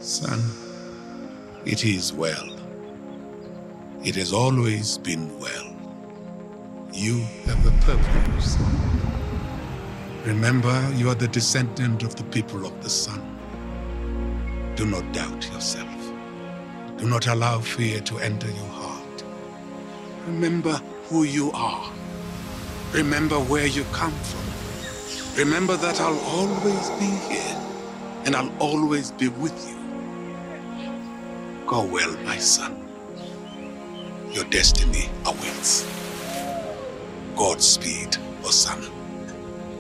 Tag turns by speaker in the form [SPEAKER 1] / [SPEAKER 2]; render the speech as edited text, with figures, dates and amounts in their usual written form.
[SPEAKER 1] Son, it is well. It has always been well. You have a purpose. Remember, you are the descendant of the people of the sun. Do not doubt yourself. Do not allow fear to enter your heart. Remember who you are. Remember where you come from. Remember that I'll always be here, and I'll always be with you. Go well, my son. Your destiny awaits. Godspeed, Osana.